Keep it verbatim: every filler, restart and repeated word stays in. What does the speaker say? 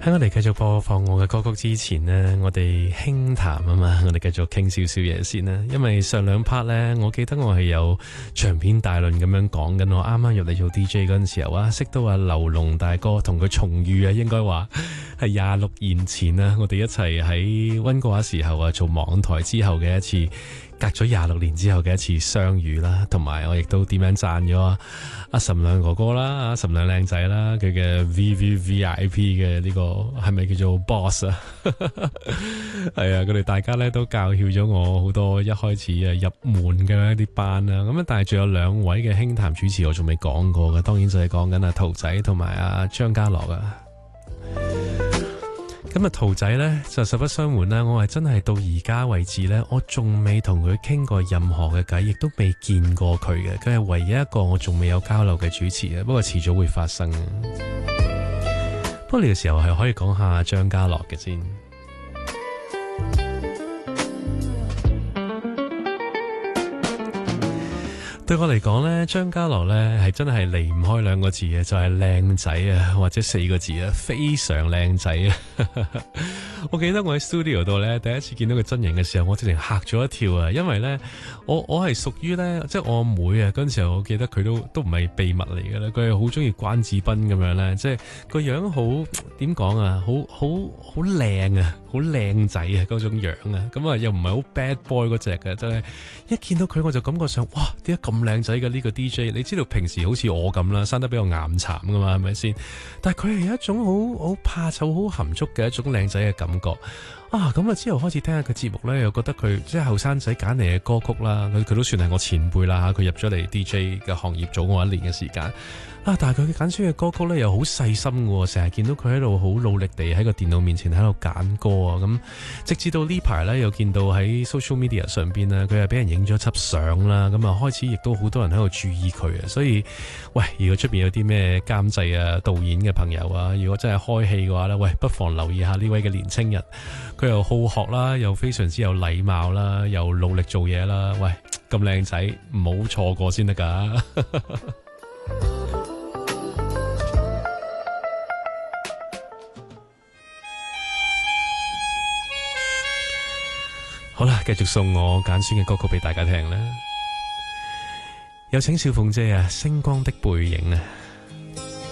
喺我哋繼續播放我嘅歌曲之前呢，我哋輕談啊嘛，我哋繼續傾少少嘢先啦。因為上兩 part 呢，我記得我係有長篇大論咁樣講緊我啱啱入嚟做 D J 嗰陣時候啊，識到阿劉龍大哥同佢重遇啊，應該話係廿六年前啊，我哋一齊喺溫哥華時候啊做網台之後嘅一次。隔咗廿六年之後嘅一次相遇啦，同埋我亦都點樣讚咗阿岑亮哥哥啦，阿岑亮靚仔啦，佢嘅 V V V I P 嘅呢個係咪叫做 boss 啊？係啊，佢哋大家咧都教曉咗我好多一開始啊入門嘅一啲班啊，咁但係仲有兩位嘅輕談主持我仲未講過嘅，當然就係講緊阿陶仔同埋阿張家樂啊。咁啊，陶仔呢，就實不相瞞啦，我係真係到而家為止呢，我仲未同佢傾過任何嘅偈，亦都未見過佢嘅，佢係唯一一個我仲未有交流嘅主持嘅，不過遲早會發生。不過呢個時候係可以講下張家樂嘅先。對我嚟講呢，張家樂呢係真係離唔開兩個字嘅，就係靚仔啊，或者四個字啊，非常靚仔啊！我記得我喺 studio 度呢，第一次見到佢真人嘅時候，我直情嚇咗一跳啊！因為呢，我我係屬於呢，即係我阿妹啊，嗰陣時候我記得佢都都唔係秘密嚟嘅啦，佢係好中意關智斌咁樣呢，即係個樣好點講啊，好好好靚啊，好靚仔啊嗰種樣啊，咁啊又唔係好 bad boy 嗰隻嘅，真係一見到佢我就感覺上，哇，點解咁靚仔嘅呢個 D J？ 你知道平時好似我咁啦，生得比較岩慘噶嘛，係咪先？但係佢係一種好好怕醜、好含蓄嘅一種靚仔嘅感覺啊！咁啊之後開始聽下佢節目咧，又覺得佢即係後生仔揀嚟嘅歌曲啦，佢佢都算係我前輩啦吓，佢入咗嚟 D J 嘅行業早我一年嘅時間。啊！但係佢揀選嘅歌曲咧，又好細心嘅，成日見到佢喺度好努力地喺個電腦面前喺度揀歌啊！咁直至到呢排咧，又見到喺 social media 上邊咧，佢係俾人影咗輯相啦，咁啊開始亦都好多人喺度注意佢啊！所以，喂，如果出邊有啲咩監製啊、導演嘅朋友啊，如果真係開戲嘅話咧，喂，不妨留意下呢位嘅年青人，佢又好學啦，又非常之有禮貌啦，又努力做嘢啦，喂，咁靚仔，唔好錯過先得噶。好啦，繼續送我揀選嘅歌曲俾大家聽啦。有請小鳳姐啊，星光的背影啊。